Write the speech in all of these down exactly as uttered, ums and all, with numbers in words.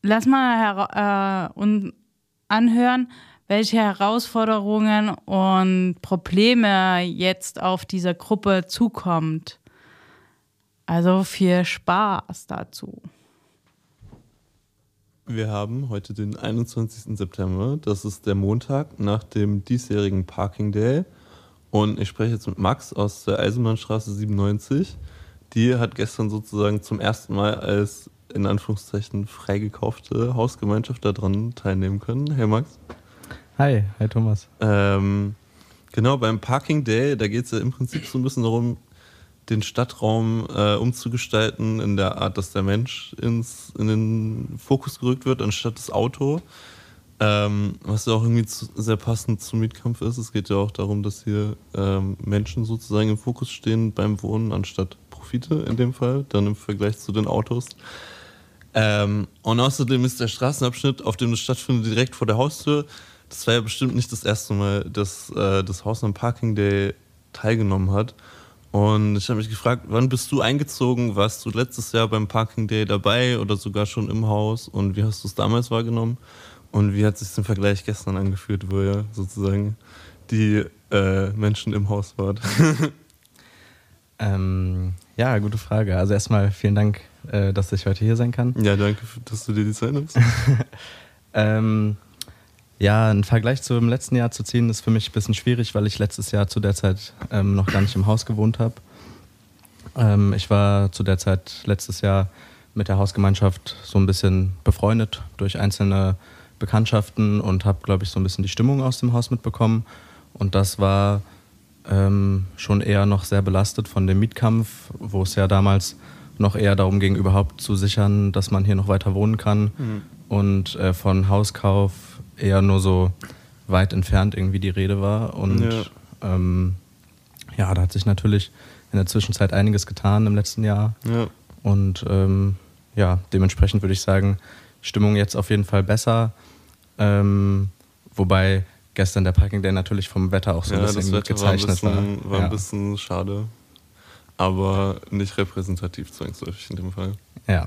lass mal hera- äh, und anhören, welche Herausforderungen und Probleme jetzt auf dieser Gruppe zukommt. Also viel Spaß dazu. Wir haben heute den einundzwanzigsten September. Das ist der Montag nach dem diesjährigen Parking Day. Und ich spreche jetzt mit Max aus der Eisenbahnstraße siebenundneunzig. Die hat gestern sozusagen zum ersten Mal als in Anführungszeichen freigekaufte Hausgemeinschaft daran teilnehmen können. Hey Max. Hi, hi Thomas. Ähm, genau, beim Parking Day, da geht es ja im Prinzip so ein bisschen darum, den Stadtraum äh, umzugestalten in der Art, dass der Mensch ins, in den Fokus gerückt wird, anstatt das Auto. Ähm, was ja auch irgendwie zu, sehr passend zum Mietkampf ist. Es geht ja auch darum, dass hier ähm, Menschen sozusagen im Fokus stehen beim Wohnen, anstatt Profite in dem Fall, dann im Vergleich zu den Autos. Ähm, und außerdem ist der Straßenabschnitt, auf dem das stattfindet, direkt vor der Haustür. Das war ja bestimmt nicht das erste Mal, dass äh, das Haus am Parking Day teilgenommen hat. Und ich habe mich gefragt, wann bist du eingezogen? Warst du letztes Jahr beim Parking Day dabei oder sogar schon im Haus? Und wie hast du es damals wahrgenommen? Und wie hat sich der Vergleich gestern angefühlt, wo ihr sozusagen die äh, Menschen im Haus wart? ähm, ja, gute Frage. Also erstmal vielen Dank, äh, dass ich heute hier sein kann. Ja, danke, dass du dir die Zeit nimmst. ähm, ja, einen Vergleich zum letzten Jahr zu ziehen, ist für mich ein bisschen schwierig, weil ich letztes Jahr zu der Zeit ähm, noch gar nicht im Haus gewohnt habe. Ähm, ich war zu der Zeit letztes Jahr mit der Hausgemeinschaft so ein bisschen befreundet durch einzelne Bekanntschaften und habe, glaube ich, so ein bisschen die Stimmung aus dem Haus mitbekommen. Und das war ähm, schon eher noch sehr belastet von dem Mietkampf, wo es ja damals noch eher darum ging, überhaupt zu sichern, dass man hier noch weiter wohnen kann. Mhm. Und äh, von Hauskauf eher nur so weit entfernt irgendwie die Rede war. Und ja. Ähm, ja, da hat sich natürlich in der Zwischenzeit einiges getan im letzten Jahr. Ja. Und ähm, ja, dementsprechend würde ich sagen, Stimmung jetzt auf jeden Fall besser. Ähm, wobei gestern der Parking Day natürlich vom Wetter auch so ein ja, bisschen das Wetter gezeichnet war. Ein bisschen, war, war ja. ein bisschen schade, aber nicht repräsentativ zwangsläufig in dem Fall. Ja.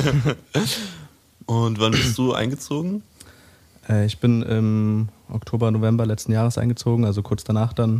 Und wann bist du eingezogen? Äh, ich bin im Oktober, November letzten Jahres eingezogen, also kurz danach dann.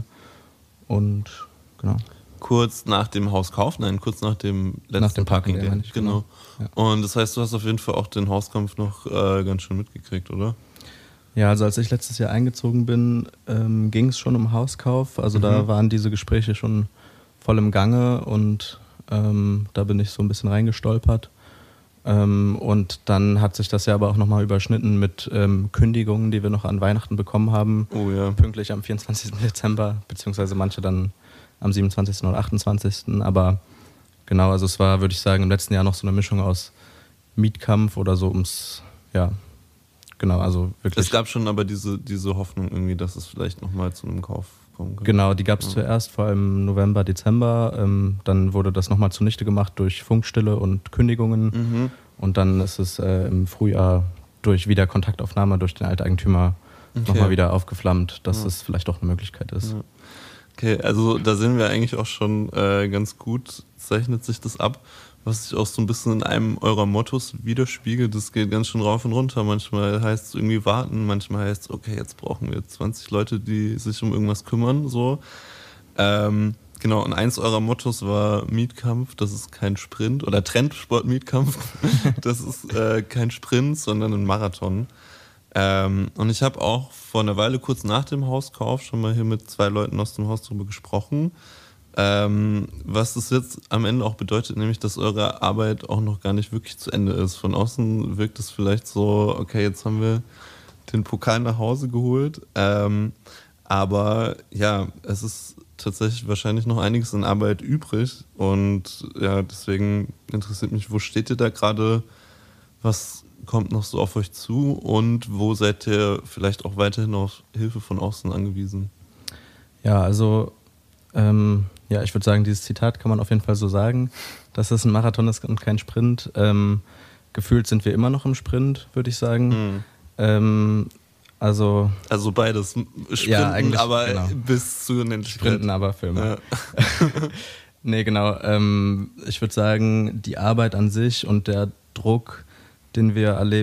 Und genau. Kurz nach dem Hauskauf? Nein, kurz nach dem letzten nach dem Parking Day. Day. Genau. genau. Ja. Und das heißt, du hast auf jeden Fall auch den Hauskampf noch äh, ganz schön mitgekriegt, oder? Ja, also als ich letztes Jahr eingezogen bin, ähm, ging es schon um Hauskauf. Also mhm. da waren diese Gespräche schon voll im Gange und ähm, da bin ich so ein bisschen reingestolpert. Ähm, und dann hat sich das ja aber auch nochmal überschnitten mit ähm, Kündigungen, die wir noch an Weihnachten bekommen haben. Oh ja. Pünktlich am vierundzwanzigsten Dezember, beziehungsweise manche dann am siebenundzwanzigsten oder achtundzwanzigsten Aber genau, also es war, würde ich sagen, im letzten Jahr noch so eine Mischung aus Mietkampf oder so ums, ja, genau, also wirklich. Es gab schon aber diese, diese Hoffnung irgendwie, dass es vielleicht nochmal zu einem Kauf kommen kann. Genau, die gab es ja. zuerst, vor allem im November, Dezember. Ähm, dann wurde das nochmal zunichte gemacht durch Funkstille und Kündigungen. Mhm. Und dann ist es äh, im Frühjahr durch Wiederkontaktaufnahme durch den Alteigentümer okay. nochmal wieder aufgeflammt, dass ja. es vielleicht doch eine Möglichkeit ist. Ja. Okay, also da sehen wir eigentlich auch schon äh, ganz gut, zeichnet sich das ab, was sich auch so ein bisschen in einem eurer Mottos widerspiegelt. Das geht ganz schön rauf und runter. Manchmal heißt es irgendwie warten, manchmal heißt es, okay, jetzt brauchen wir zwanzig Leute, die sich um irgendwas kümmern. So. Ähm, genau, und eins eurer Mottos war Mietkampf, das ist kein Sprint, oder Trendsport-Mietkampf, das ist äh, kein Sprint, sondern ein Marathon. Ähm, und ich habe auch vor einer Weile kurz nach dem Hauskauf schon mal hier mit zwei Leuten aus dem Haus darüber gesprochen, ähm, was das jetzt am Ende auch bedeutet, nämlich, dass eure Arbeit auch noch gar nicht wirklich zu Ende ist. Von außen wirkt es vielleicht so, okay, jetzt haben wir den Pokal nach Hause geholt, ähm, aber ja, es ist tatsächlich wahrscheinlich noch einiges an Arbeit übrig und ja, deswegen interessiert mich, wo steht ihr da gerade, was kommt noch so auf euch zu und wo seid ihr vielleicht auch weiterhin auf Hilfe von außen angewiesen? Ja, also ähm, ja, ich würde sagen, dieses Zitat kann man auf jeden Fall so sagen, dass es ein Marathon ist und kein Sprint. Ähm, gefühlt sind wir immer noch im Sprint, würde ich sagen. Mhm. Ähm, also, also beides, Sprinten, ja, eigentlich, aber genau. bis zu Unendlichkeit. Sprinten, aber für immer. Ja. Nee, genau. Ähm, ich würde sagen, die Arbeit an sich und der Druck, den wir erleben,